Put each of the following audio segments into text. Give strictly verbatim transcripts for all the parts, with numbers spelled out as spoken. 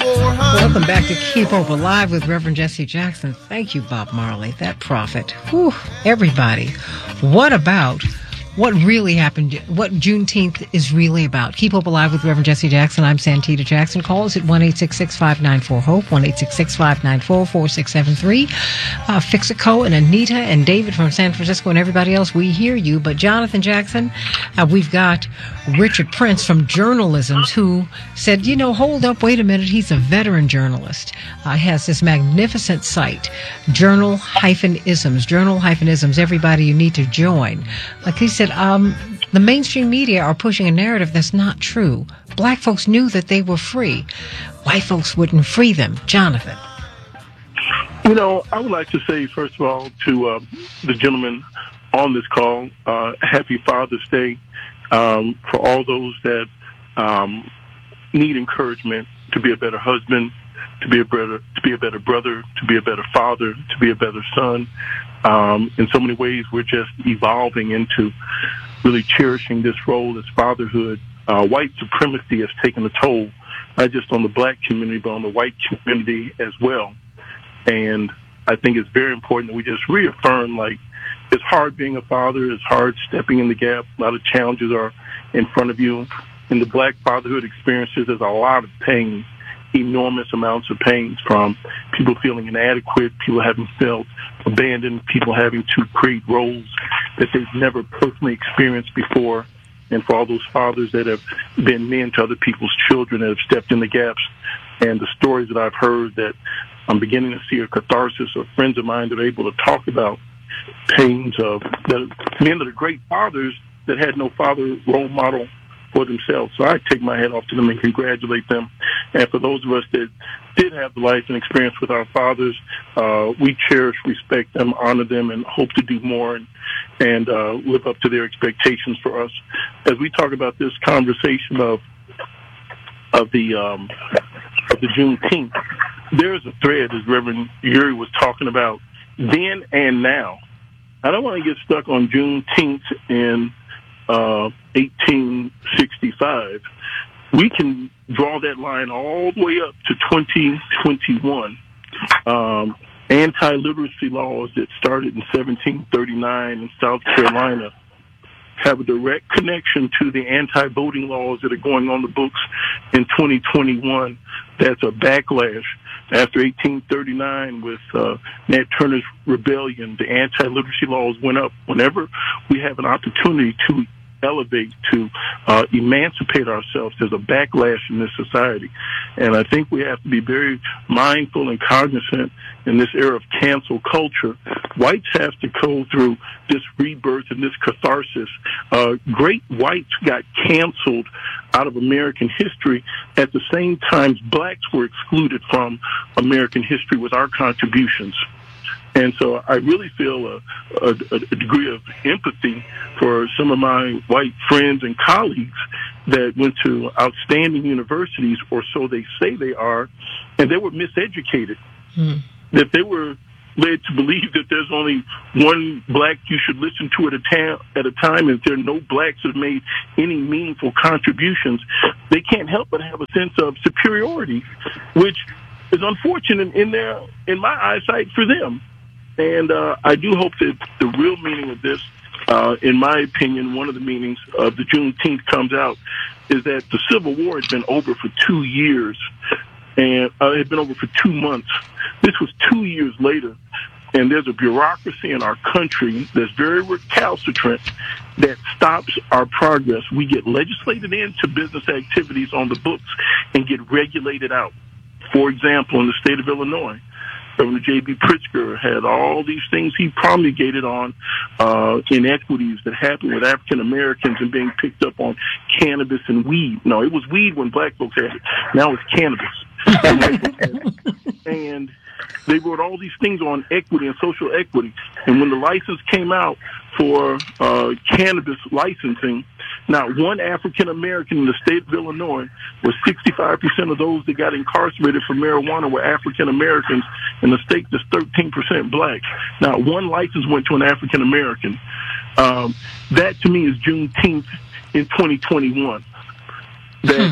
Welcome back to Keep Hope Alive with Reverend Jesse Jackson. Thank you, Bob Marley, that prophet. Whew, everybody. What about what really happened, what Juneteenth is really about? Keep Hope Alive with Reverend Jesse Jackson. I'm Santita Jackson. Call us at one eight six six, five nine four, HOPE, one eight six six, five nine four, four six seven three. Uh, Fixico and Anita and David from San Francisco and everybody else, we hear you. But Jonathan Jackson, uh, we've got Richard Prince from Journalisms who said, you know, hold up, wait a minute. He's a veteran journalist. Uh, has this magnificent site, Journal-Isms, Journal-Isms, everybody you need to join. Like he said, um, the mainstream media are pushing a narrative that's not true. Black folks knew that they were free. White folks wouldn't free them. Jonathan. You know, I would like to say, first of all, to uh, the gentleman on this call, uh, happy Father's Day. Um, for all those that um, need encouragement to be a better husband, to be a better, to be a better brother, to be a better father, to be a better son. Um, in so many ways, we're just evolving into really cherishing this role as fatherhood. Uh, white supremacy has taken a toll, not just on the black community, but on the white community as well. And I think it's very important that we just reaffirm, like, it's hard being a father. It's hard stepping in the gap. A lot of challenges are in front of you. In the black fatherhood experiences, there's a lot of pain, enormous amounts of pain, from people feeling inadequate, people having felt abandoned, people having to create roles that they've never personally experienced before. And for all those fathers that have been men to other people's children that have stepped in the gaps, and the stories that I've heard, that I'm beginning to see a catharsis of friends of mine that are able to talk about pains of the men that are great fathers that had no father role model for themselves. So I take my hat off to them and congratulate them. And for those of us that did have the life and experience with our fathers, uh, we cherish, respect them, honor them, and hope to do more and, and uh, live up to their expectations for us. As we talk about this conversation of of the um, of the Juneteenth, there's a thread, as Reverend Uri was talking about, then and now. I don't want to get stuck on Juneteenth in uh, eighteen sixty-five. We can draw that line all the way up to twenty twenty-one. Um, anti-literacy laws that started in seventeen thirty-nine in South Carolina have a direct connection to the anti-voting laws that are going on the books in twenty twenty-one. That's a backlash. After eighteen thirty-nine, with uh, Nat Turner's rebellion, the anti-literacy laws went up. Whenever we have an opportunity to elevate, to uh, emancipate ourselves, there's a backlash in this society. And I think we have to be very mindful and cognizant in this era of cancel culture. Whites have to go through this rebirth and this catharsis. Uh, great whites got canceled out of American history. At the same time, blacks were excluded from American history with our contributions. And so I really feel a, a, a degree of empathy for some of my white friends and colleagues that went to outstanding universities, or so they say they are, and they were miseducated. Hmm. That they were led to believe that there's only one black you should listen to at a, ta- at a time, and if there are no blacks that have made any meaningful contributions, they can't help but have a sense of superiority, which is unfortunate in their, in my eyesight, for them. And uh, I do hope that the real meaning of this, uh, in my opinion, one of the meanings of the Juneteenth comes out, is that the Civil War has been over for two years, and uh, it had been over for two months. This was two years later, and there's a bureaucracy in our country that's very recalcitrant that stops our progress. We get legislated into business activities on the books and get regulated out. For example, in the state of Illinois, Governor J B. Pritzker had all these things he promulgated on uh, inequities that happened with African Americans and being picked up on cannabis and weed. No, it was weed when black folks had it. Now it's cannabis. And white folks had it. And they wrote all these things on equity and social equity. And when the license came out for uh, cannabis licensing, not one African American in the state of Illinois, where sixty-five percent of those that got incarcerated for marijuana were African Americans, and the state that's thirteen percent black. Not one license went to an African American. Um, that to me is Juneteenth in twenty twenty-one. That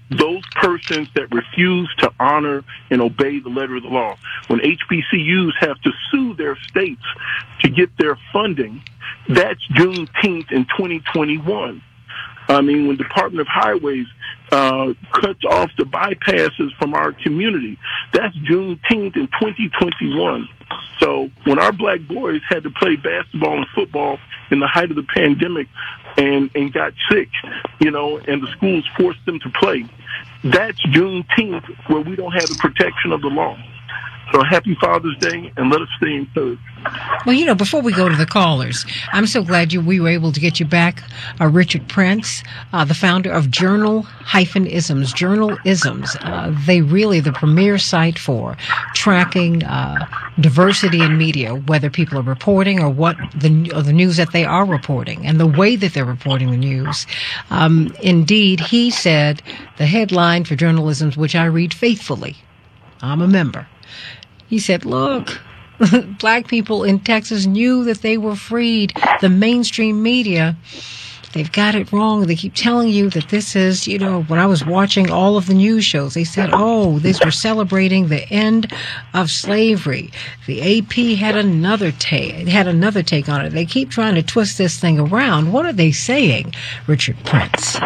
those persons that refuse to honor and obey the letter of the law. When H B C Us have to sue their states to get their funding, that's Juneteenth in twenty twenty-one. I mean, when Department of Highways uh, cuts off the bypasses from our community, that's Juneteenth in twenty twenty-one. So when our black boys had to play basketball and football in the height of the pandemic and, and got sick, you know, and the schools forced them to play, that's Juneteenth where we don't have the protection of the law. So happy Father's Day, and let us stay encouraged. Well, you know, before we go to the callers, I'm so glad you we were able to get you back, uh, Richard Prince, uh, the founder of Journal-Isms. Journal-Isms, uh, they really the premier site for tracking uh, diversity in media, whether people are reporting or what the or the news that they are reporting, and the way that they're reporting the news. Um, indeed, he said the headline for Journal-Isms, which I read faithfully, I'm a member. He said, look, black people in Texas knew that they were freed. The mainstream media, they've got it wrong. They keep telling you that this is, you know, when I was watching all of the news shows, they said, oh, this we're celebrating the end of slavery. The A P had another take, had another take on it. They keep trying to twist this thing around. What are they saying, Richard Prince?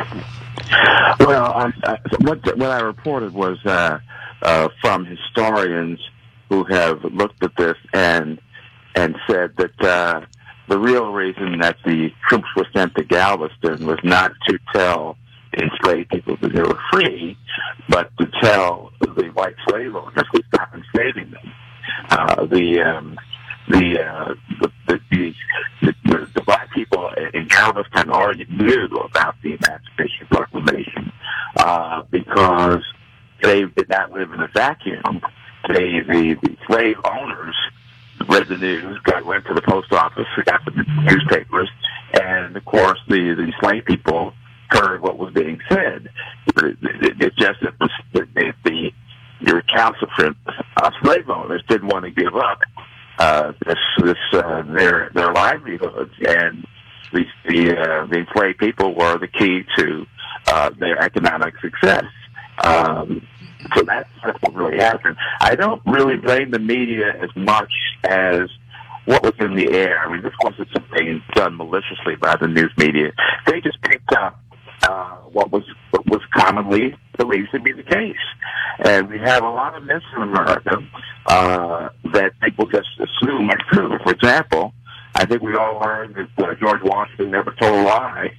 Well, um, uh, what, what I reported was uh, uh, from historians who have looked at this and and said that uh, the real reason that the troops were sent to Galveston was not to tell enslaved people that they were free, but to tell the white slave owners to stop enslaving them. Uh, the, um, the, uh, the, the, the, the the black people in Galveston already knew about the Emancipation Proclamation uh, because they did not live in a vacuum. They, the, the slave owners read the news, got went to the post office, got the newspapers, and of course the, the slave people heard what was being said. It, it, it's just that the, the, the, the recalcitrant uh, slave owners didn't want to give up uh, this, this uh, their their livelihoods, and the the, uh, the enslaved people were the key to uh, their economic success. Um, So that's, that's what really happened. I don't really blame the media as much as what was in the air. I mean, this wasn't something done maliciously by the news media. They just picked up uh, what was what was commonly believed to be the case. And we have a lot of myths in America uh, that people just assume are true. For example, I think we all learned that uh, George Washington never told a lie.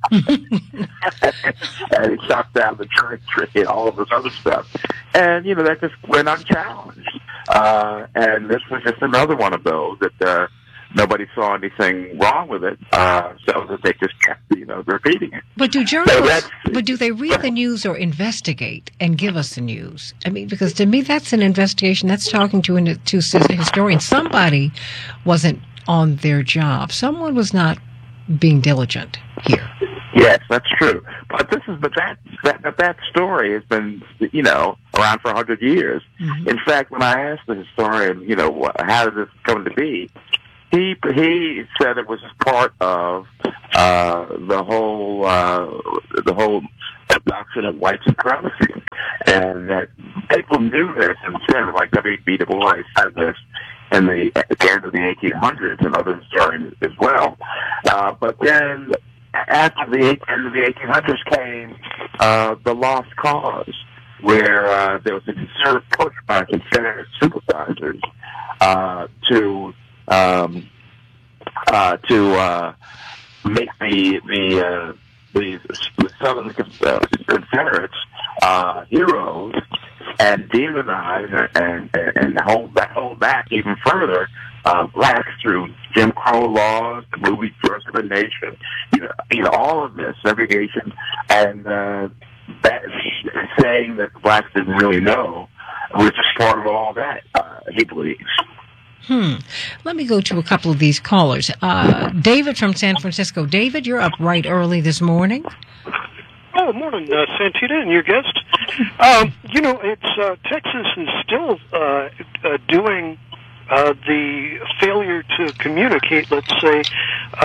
And he shot down the church and all of this other stuff. And, you know, that just went unchallenged. Uh, and this was just another one of those that uh, nobody saw anything wrong with it, uh, so that they just kept, you know, repeating it. But do journalists, so but do they read the news or investigate and give us the news? I mean, because to me, that's an investigation. That's talking to, an, to a historian. Somebody wasn't on their job. Someone was not being diligent here. Yes, that's true. But this is, but that that that story has been, you know, around for a hundred years. Mm-hmm. In fact, when I asked the historian, you know, how did this come to be, he he said it was part of uh, the whole uh, the whole doctrine of white supremacy, and that people knew this and said, like W B Du Bois said this in the at the end of the eighteen hundreds, and other historians as well. Uh, but then, after the end of the eighteen hundreds came uh, the Lost Cause, where uh, there was a concerted push by Confederate sympathizers uh, to um, uh, to uh, make the the uh, the, the Southern Confederates uh, heroes, and demonize and and, and hold back, hold back even further uh, blacks through Jim Crow laws, the movie First of a Nation, you know, you know, all of this segregation, and uh, that saying that the blacks didn't really know was just part of all that. Uh, he believes. Hmm. Let me go to a couple of these callers. Uh, David from San Francisco. David, you're up right early this morning. Oh, morning, uh, Santita and your guest. Um, you know, it's uh, Texas is still uh, uh, doing uh, the failure to communicate, let's say, uh,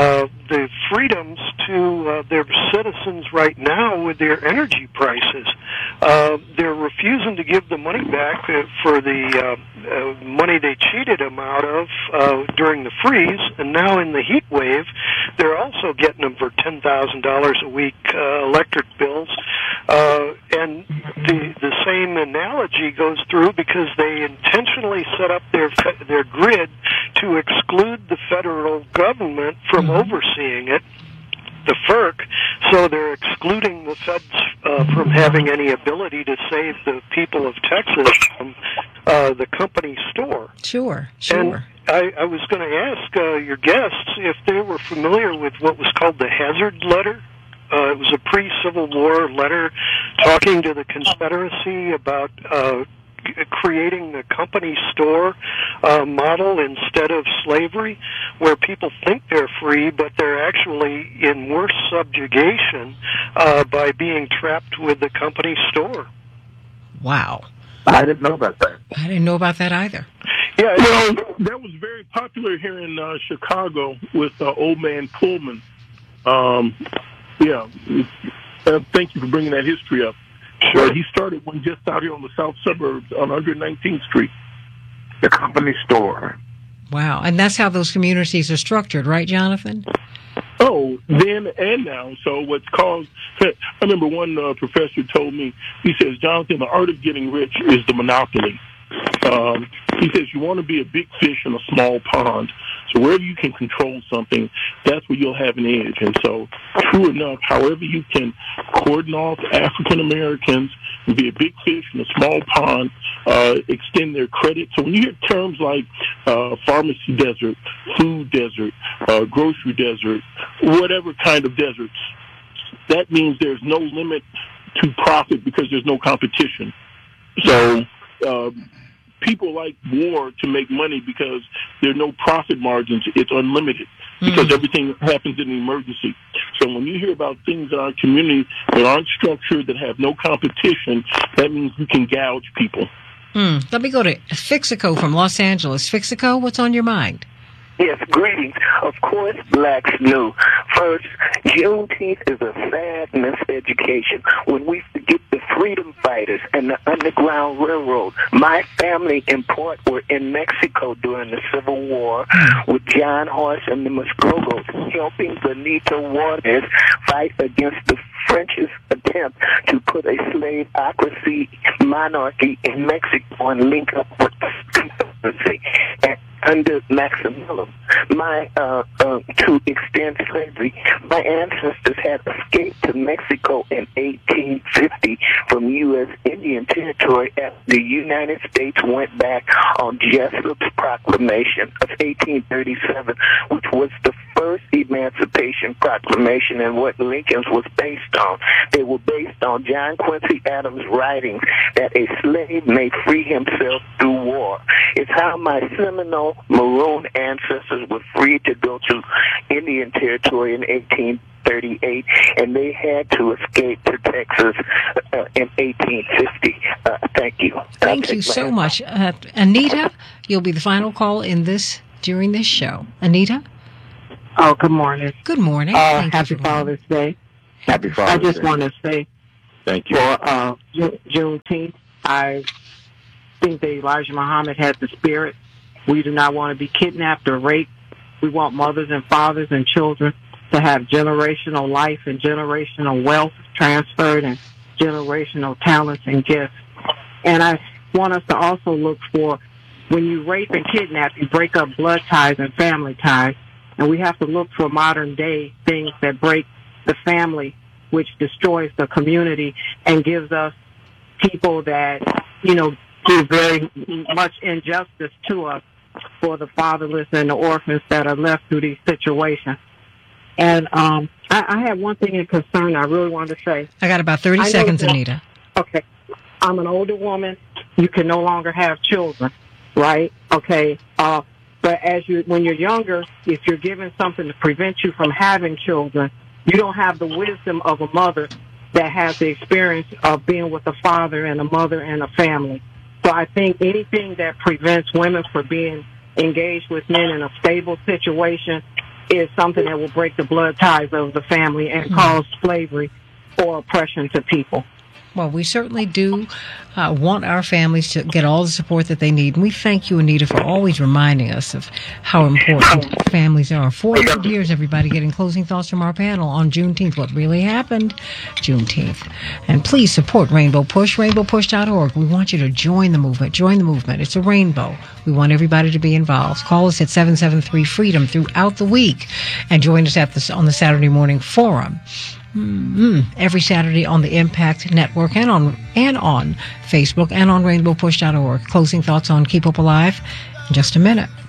the freedoms to uh, their citizens right now with their energy prices. Uh, they're refusing to give the money back uh, for the uh, uh, money they cheated them out of uh, during the freeze, and now in the heat wave, they're also getting them for ten thousand dollars a week uh, electric bills. Uh, and the the same analogy goes through because they intentionally set up their their grid to exclude the federal government from mm-hmm. overseeing it, the FERC, so they're excluding the feds uh, from having any ability to save the people of Texas from uh, the company store. Sure, sure. And I, I was going to ask uh, your guests if they were familiar with what was called the Hazard Letter. Uh, it was a pre-Civil War letter talking to the Confederacy about uh, creating a company store uh, model instead of slavery, where people think they're free, but they're actually in worse subjugation uh, by being trapped with the company store. Wow. I didn't know about that. I didn't know about that either. Yeah, you know, that was very popular here in uh, Chicago with uh, Old Man Pullman. Um, yeah, uh, thank you for bringing that history up. Sure. Uh, he started one just out here on the south suburbs on one nineteenth Street. The company store. Wow, and that's how those communities are structured, right, Jonathan? Oh, then and now. So what's called, I remember one uh, professor told me, he says, Jonathan, the art of getting rich is the monopoly. Um, he says you want to be a big fish in a small pond. So wherever you can control something, that's where you'll have an edge. And so, true enough, however you can cordon off African Americans and be a big fish in a small pond, uh, extend their credit. So when you hear terms like uh, pharmacy desert, food desert, uh, grocery desert, whatever kind of deserts, that means there's no limit to profit because there's no competition. So uh, people like war to make money because there are no profit margins. It's unlimited because mm. everything happens in an emergency. So when you hear about things in our community that aren't structured, that have no competition, that means you can gouge people. Mm. Let me go to Fixico from Los Angeles. Fixico, what's on your mind? Yes, greetings. Of course, blacks knew. First, Juneteenth is a sad miseducation. When we forget the freedom fighters and the Underground Railroad, my family in part were in Mexico during the Civil War with John Horse and the Muscogos, helping Benito Juarez fight against the French's attempt to put a slaveocracy monarchy in Mexico and link up with the Confederacy. And under Maximilian, my uh, uh, to extend slavery, my ancestors had escaped to Mexico in eighteen fifty from U S Indian Territory after the United States went back on Jesup's Proclamation of eighteen thirty-seven, which was the first Emancipation Proclamation and what Lincoln's was based on. They were based on John Quincy Adams' writings that a slave may free himself through war. It's how my Seminole Maroon ancestors were free to go to Indian Territory in eighteen thirty-eight, and they had to escape to Texas uh, in eighteen fifty. Uh, thank you. Thank you so much. Uh, Anita, you'll be the final call in this during this show. Anita? Oh, good morning. Good morning. Uh, happy Father's Day. Happy Father's Day. I just want to say, thank you. For uh, Juneteenth, I think that Elijah Muhammad had the spirit. We do not want to be kidnapped or raped. We want mothers and fathers and children to have generational life and generational wealth transferred and generational talents and gifts. And I want us to also look for, when you rape and kidnap, you break up blood ties and family ties. And we have to look for modern day things that break the family, which destroys the community and gives us people that, you know, do very much injustice to us for the fatherless and the orphans that are left through these situations. And um, I, I have one thing in concern I really wanted to say. I got about thirty seconds, that, Anita. Okay. I'm an older woman. You can no longer have children, right? Okay. Uh, but as you, when you're younger, if you're given something to prevent you from having children, you don't have the wisdom of a mother that has the experience of being with a father and a mother and a family. So I think anything that prevents women from being engaged with men in a stable situation is something that will break the blood ties of the family and mm-hmm. cause slavery or oppression to people. Well, we certainly do uh, want our families to get all the support that they need. And we thank you, Anita, for always reminding us of how important families are. four hundred years, everybody, getting closing thoughts from our panel on Juneteenth. What really happened Juneteenth. And please support Rainbow Push, rainbow push dot org. We want you to join the movement. Join the movement. It's a rainbow. We want everybody to be involved. Call us at seven seven three FREEDOM throughout the week and join us at the, on the Saturday morning forum. Mm-hmm. Every Saturday on the Impact Network and on and on Facebook and on rainbow push dot org. Closing thoughts on Keep Hope Alive in just a minute.